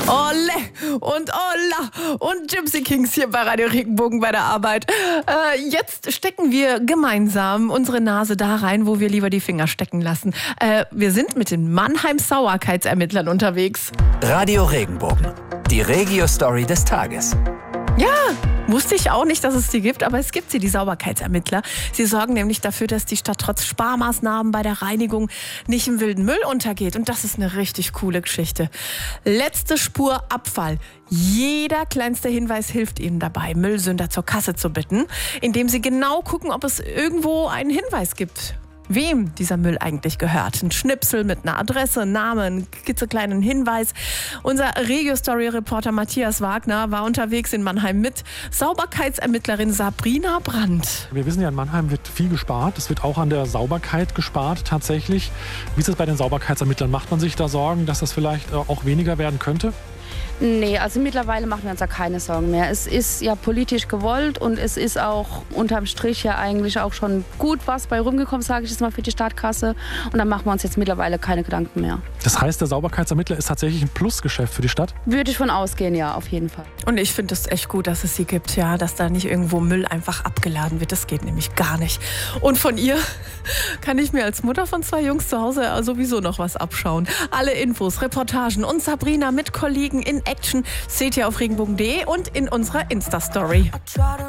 Olle und Olla und Gypsy Kings hier bei Radio Regenbogen bei der Arbeit. Jetzt stecken wir gemeinsam unsere Nase da rein, wo wir lieber die Finger stecken lassen. Wir sind mit den Mannheim-Sauberkeitsermittlern unterwegs. Radio Regenbogen, die Regio-Story des Tages. Ja, wusste ich auch nicht, dass es die gibt, aber es gibt sie, die Sauberkeitsermittler. Sie sorgen nämlich dafür, dass die Stadt trotz Sparmaßnahmen bei der Reinigung nicht im wilden Müll untergeht. Und das ist eine richtig coole Geschichte. Letzte Spur Abfall. Jeder kleinste Hinweis hilft ihnen dabei, Müllsünder zur Kasse zu bitten, indem sie genau gucken, ob es irgendwo einen Hinweis gibt, wem dieser Müll eigentlich gehört. Ein Schnipsel mit einer Adresse, Namen, einen klitzekleinen Hinweis. Unser Regio-Story-Reporter Matthias Wagner war unterwegs in Mannheim mit Sauberkeitsermittlerin Sabrina Brandt. Wir wissen ja, in Mannheim wird viel gespart. Es wird auch an der Sauberkeit gespart tatsächlich. Wie ist es bei den Sauberkeitsermittlern? Macht man sich da Sorgen, dass das vielleicht auch weniger werden könnte? Nee, also mittlerweile machen wir uns da keine Sorgen mehr. Es ist ja politisch gewollt und es ist auch unterm Strich ja eigentlich auch schon gut was bei rumgekommen, sage ich jetzt mal, für die Stadtkasse. Und da machen wir uns jetzt mittlerweile keine Gedanken mehr. Das heißt, der Sauberkeitsermittler ist tatsächlich ein Plusgeschäft für die Stadt? Würde ich von ausgehen, ja, auf jeden Fall. Und ich finde es echt gut, dass es sie gibt, ja, dass da nicht irgendwo Müll einfach abgeladen wird. Das geht nämlich gar nicht. Und von ihr kann ich mir als Mutter von 2 Jungs zu Hause sowieso noch was abschauen. Alle Infos, Reportagen und Sabrina mit Kollegen in Action seht ihr auf regenbogen.de und in unserer Insta-Story.